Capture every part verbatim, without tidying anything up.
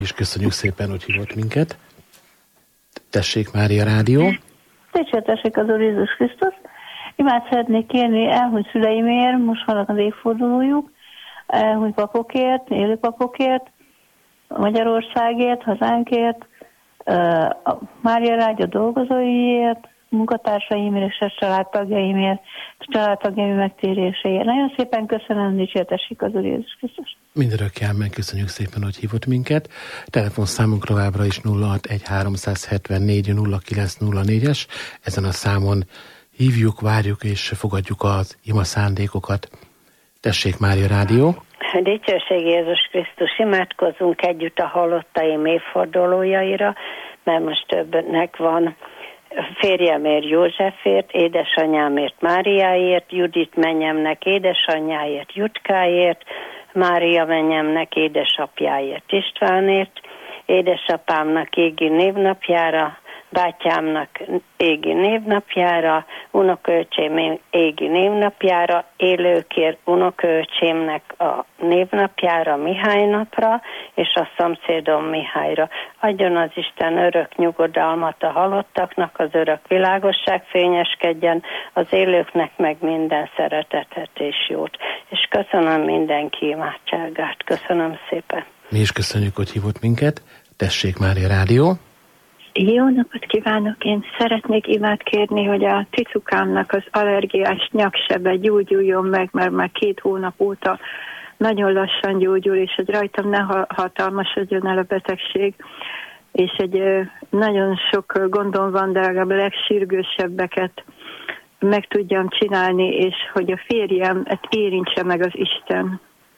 És köszönjük szépen, hogy hívott minket. Tessék, Mária Rádió. Tessék az Úr Jézus Krisztus. Imád szeretnék kérni elhunyt szüleimért, most vannak az évfordulójuk, elhunyt papokért, élő papokért, Magyarországért, hazánkért, a Mária Rádió dolgozóiért, munkatársaimért és a családtagjaimért, a családtagjaim megtéréséért. Nagyon szépen köszönöm, dicsértessék az Úr Jézus Krisztus. Mindörökké meg köszönjük szépen, hogy hívott minket. Telefonszámunk továbbra is nulla hat egy három hetet négy nulla kilenc nulla négyes. Ezen a számon hívjuk, várjuk és fogadjuk az ima szándékokat. Tessék, Mária Rádió. Dicsőség Jézus Krisztus, imádkozzunk együtt a halottaim évfordulójaira, mert most többnek van. Férjemért, Józsefért, édesanyámért, Máriáért, Judit menyemnek, édesanyjáért, Jutkáért, Mária menyemnek, édesapjáért, Istvánért, édesapámnak égi névnapjára, bátyámnak égi névnapjára, unokaöcsém égi névnapjára, élőkért unokaöcsémnek a névnapjára, Mihály napra, és a szomszédom Mihályra. Adjon az Isten örök nyugodalmat a halottaknak, az örök világosság fényeskedjen, az élőknek meg minden szeretetet és jót. És köszönöm mindenki imádságát. Köszönöm szépen. Mi is köszönjük, hogy hívott minket. Tessék, Mária Rádió. Jó napot kívánok! Én szeretnék imát kérni, hogy a cicukámnak az allergiás nyaksebe gyógyuljon meg, mert már két hónap óta nagyon lassan gyógyul, és hogy rajtam ne hatalmasodjon el a betegség. És egy nagyon sok gondom van, de legalább a legsürgősebbeket meg tudjam csinálni, és hogy a férjem érintse meg az Isten.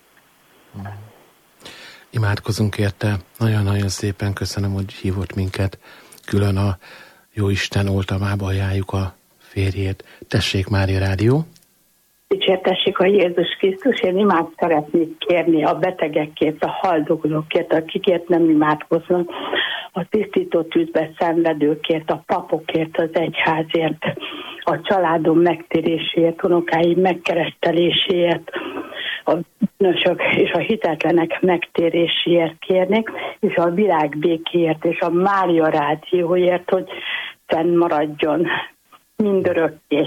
Imádkozunk érte. Nagyon-nagyon szépen köszönöm, hogy hívott minket. Külön a Jóisten oltalmába ajánljuk a férjét. Tessék, Mária Rádió. Dicsértessék a Jézus Krisztus, én imád szeretnék kérni a betegekért, a haldoklókért, akikért nem imádkoznak, a tisztító tűzbe szenvedőkért, a papokért, az egyházért, a családom megtéréséért, unokáim megkereszteléséért, a bűnösök és a hitetlenek megtéréséért kérnék, és a világ békéért, és a Mária Rádióért, hogy fenn maradjon mindörökké.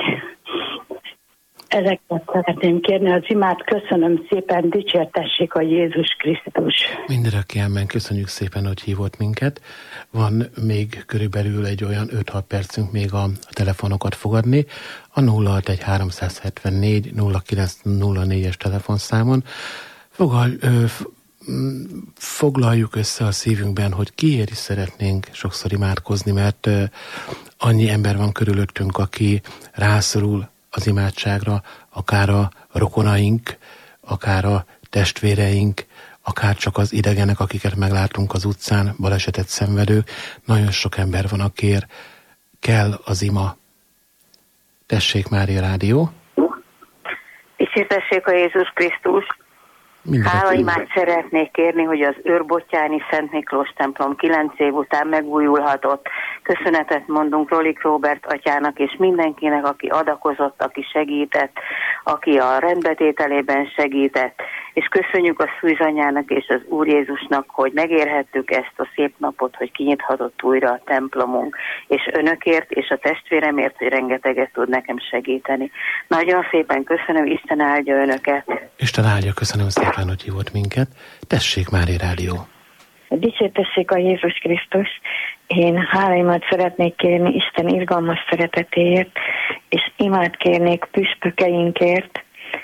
Ezeket szeretném kérni az imát. Köszönöm szépen, dicsértessék a Jézus Krisztus. Mindörökké amen, köszönjük szépen, hogy hívott minket. Van még körülbelül egy olyan öt-hat percünk még a telefonokat fogadni. A nulla hat egy három hetet négy nulla kilenc nulla négyes telefonszámon. Fogal, ö, f, foglaljuk össze a szívünkben, hogy kiért is szeretnénk sokszor imádkozni, mert ö, annyi ember van körülöttünk, aki rászorul az imádságra, akár a rokonaink, akár a testvéreink, akár csak az idegenek, akiket meglátunk az utcán, balesetet szenvedők. Nagyon sok ember van, akiért kell az ima. Tessék, Mária Rádió. Dicsértessék a Jézus Krisztus. Hála imát szeretnék kérni, hogy az Őrbottyáni Szent Miklós templom kilenc év után megújulhatott. Köszönetet mondunk Rolik Róbert atyának és mindenkinek, aki adakozott, aki segített, aki a rendbetételében segített. És köszönjük a Szűzanyának és az Úr Jézusnak, hogy megérhettük ezt a szép napot, hogy kinyithatott újra a templomunk. És önökért és a testvéremért, hogy rengeteget tud nekem segíteni. Nagyon szépen köszönöm, Isten áldja önöket. Isten áldja, köszönöm szépen, hogy hívott minket. Tessék, Mária Rádió. Dicsértessék a Jézus Krisztus. Én hálaimat szeretnék kérni Isten irgalmas szeretetéért, és imát kérnék püspökeinkért,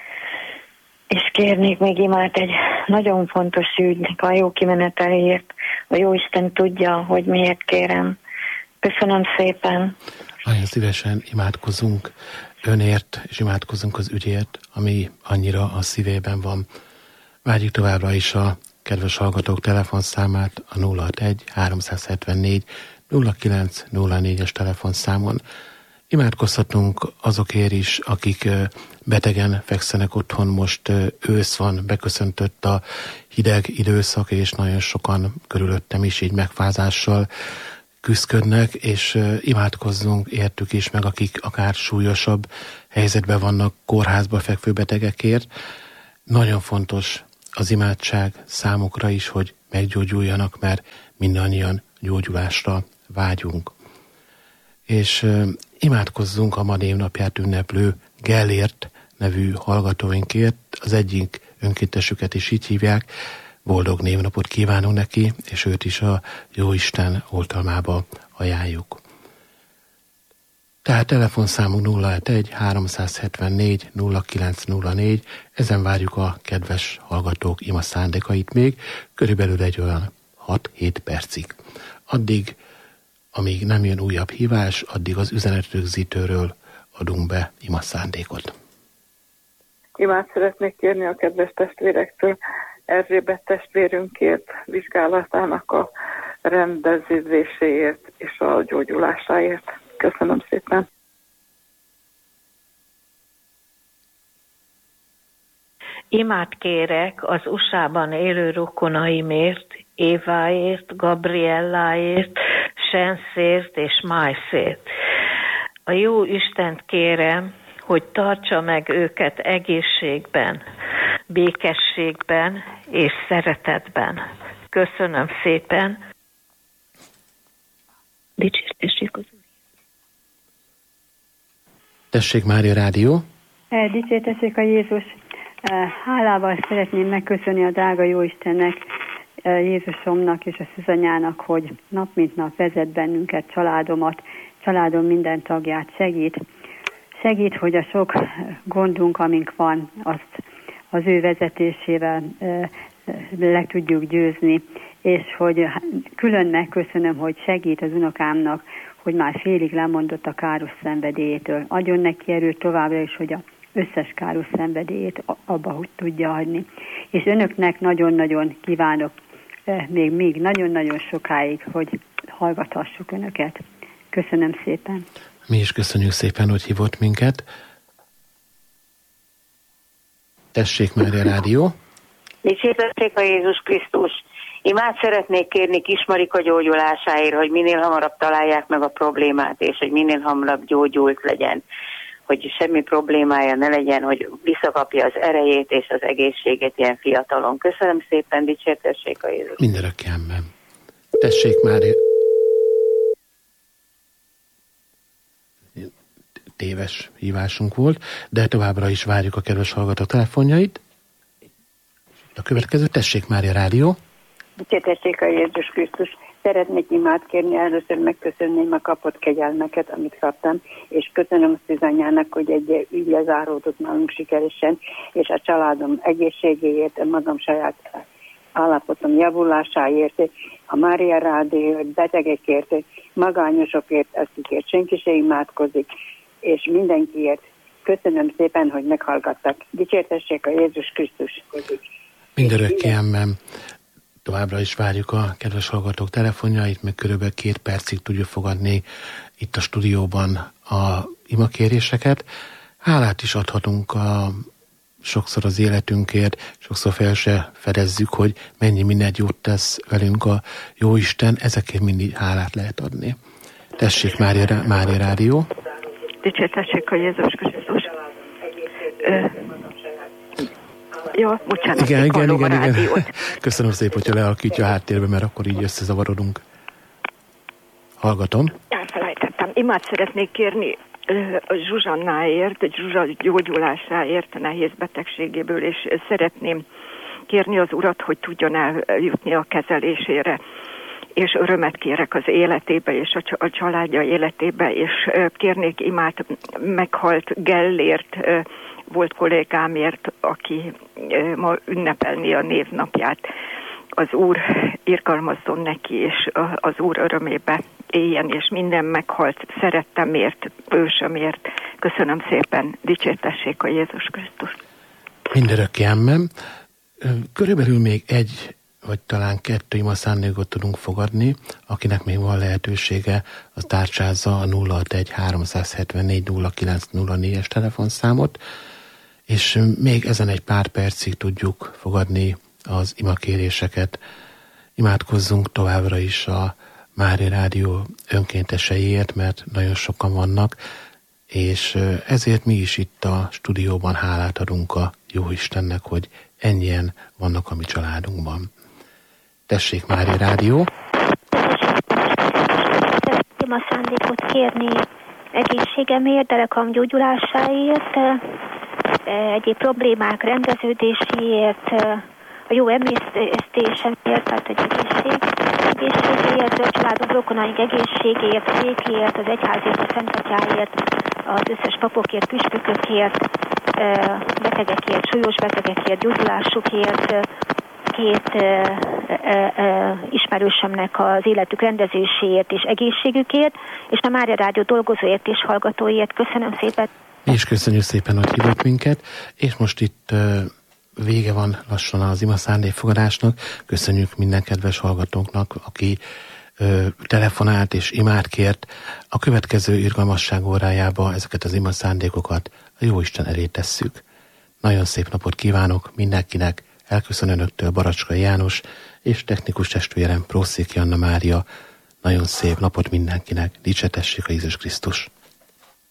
és kérnék még imát egy nagyon fontos ügynek a jó kimeneteléért. A Jóisten tudja, hogy miért kérem. Köszönöm szépen. Nagyon szívesen imádkozunk önért, és imádkozunk az ügyért, ami annyira a szívében van. Várjuk továbbra is a kedves hallgatók telefonszámát a nulla hat egy három hetet négy nulla kilenc nulla négyes telefonszámon. Imádkozhatunk azokért is, akik betegen fekszenek otthon, most ősz van, beköszöntött a hideg időszak, és nagyon sokan körülöttem is így megfázással küzdködnek, és imádkozzunk értük is, meg akik akár súlyosabb helyzetben vannak, kórházba fekvő betegekért. Nagyon fontos az imádság számukra is, hogy meggyógyuljanak, mert mindannyian gyógyulásra vágyunk. És uh, imádkozzunk a ma névnapját ünneplő Gellért nevű hallgatóinkért. Az egyik önkéntesüket is így hívják. Boldog névnapot kívánunk neki, és őt is a Jóisten oltalmába ajánljuk. Tehát telefonszámunk nulla hetvenegy háromszázhetvennégy nulla kilenc nulla négy, ezen várjuk a kedves hallgatók ima szándékait még, körülbelül egy olyan hat-hét percig. Addig, amíg nem jön újabb hívás, addig az üzenetrögzítőről adunk be ima szándékot. Imát szeretnék kérni a kedves testvérektől, Erzsébet testvérünkért, vizsgálatának a rendeződéséért és a gyógyulásáért. Köszönöm szépen. Imát kérek az u es á-ban élő rokonaimért, Éváért, Gabrielláért, Senszért és Májszért. A jó Istent kérem, hogy tartsa meg őket egészségben, békességben és szeretetben. Köszönöm szépen. Dicsértessék az Úr. Tessék, Mária Rádió. Dicsértessék a Jézus. Hálával szeretném megköszönni a drága Jóistennek, Jézusomnak és a szűzanyának, hogy nap mint nap vezet bennünket, családomat, családom minden tagját segít. Segít, hogy a sok gondunk, amink van, azt az ő vezetésével le tudjuk győzni, és hogy külön megköszönöm, hogy segít az unokámnak, hogy már félig lemondott a káros szenvedélyétől. Adjon neki erőt továbbra is, hogy az összes káros szenvedélyét abba hogy tudja adni. És önöknek nagyon-nagyon kívánok még még nagyon-nagyon sokáig, hogy hallgathassuk önöket. Köszönöm szépen. Mi is köszönjük szépen, hogy hívott minket. Tessék, Mária Rádió. Dicsértessék a Jézus Krisztus. Imát szeretnék kérni Kis Marika gyógyulásáért, hogy minél hamarabb találják meg a problémát, és hogy minél hamarabb gyógyult legyen. Hogy semmi problémája ne legyen, hogy visszakapja az erejét és az egészséget ilyen fiatalon. Köszönöm szépen, dicsértessék a Jézus. Mindörökkénben. Tessék, Mária. Téves hívásunk volt, de továbbra is várjuk a kedves hallgató telefonjait. A következő, tessék, Mária Rádió. Dicsértessék a Jézus Krisztus. Szeretnék imát kérni, először megköszönném a kapott kegyelmeket, amit kaptam, és köszönöm a szűzanyának, hogy egy ügy lezáródott nálunk sikeresen, és a családom egészségéért, a magam saját állapotom javulásáért, a Mária Rádió betegekért, magányosokért, akikért senki se imádkozik, és mindenkiért. Köszönöm szépen, hogy meghallgattak. Dicsértessék a Jézus Krisztus. Mindörökkénben. Továbbra is várjuk a kedves hallgatók telefonjait, meg körülbelül két percig tudjuk fogadni itt a stúdióban a imakéréseket. Hálát is adhatunk a, sokszor az életünkért, sokszor fel se fedezzük, hogy mennyi mindent jót tesz velünk a Jóisten, ezekért mindig hálát lehet adni. Tessék, Mária, Mária Rádió. Dicsértessék a Jézus Krisztus. Ö... Jó, bocsánat, igen, igen, igen, igen. Köszönöm szépen, hogyha lealakítja a háttérbe, mert akkor így összezavarodunk. Hallgatom. Elfelejtettem. Imát szeretnék kérni a Zsuzsannáért, egy Zsuzsa gyógyulásáért, nehéz betegségéből, és szeretném kérni az Urat, hogy tudjon eljutni a kezelésére. És örömet kérek az életébe, és a családja életébe, és kérnék imát meghalt Gellért, volt kollégámért, aki ma ünnepelni a névnapját. Az Úr irgalmazzon neki, és az Úr örömébe éljen, és minden meghalt szerettemért, ősömért. Köszönöm szépen, dicsértessék a Jézus Krisztus. Mindörökké amen. Körülbelül még egy, vagy talán kettő ima szándékot tudunk fogadni, akinek még van lehetősége, az tárcsázza a nulla hatvanegy háromszázhetvennégy nulla kilenc nulla négyes telefonszámot, és még ezen egy pár percig tudjuk fogadni az imakéréseket. Imádkozzunk továbbra is a Mária Rádió önkénteseiért, mert nagyon sokan vannak, és ezért mi is itt a stúdióban hálát adunk a Jóistennek, hogy ennyien vannak a mi családunkban. Tessék, Mária Rádió. Szeretném a szándékot kérni egészségemért, derekam gyógyulásáért, egyéb problémák rendeződéséért, a jó emésztésemért, tehát egy egészség, egészségéért, a családom rokonaink egészségéért, a békéért, az egyházért, a Szentatyáért, az összes papokért, püspökökért, betegekért, súlyos betegekért, gyógyulásukért, két ö, ö, ö, ismerősömnek az életük rendezéséért és egészségükért, és a Mária Rádió dolgozóért és hallgatóért. Köszönöm szépen! És köszönjük szépen, hogy hívott minket, és most itt ö, vége van lassan az ima szándékfogadásnak. Köszönjük minden kedves hallgatónknak, aki ö, telefonált és imát kért. A következő irgalmasság órájába ezeket az ima szándékokat a Jóisten elé tesszük. Nagyon szép napot kívánok mindenkinek, elköszön önöktől Baracskai János, és technikus testvérem Prószéki Anna Mária. Nagyon szép napot mindenkinek, dicséretessék a Jézus Krisztus!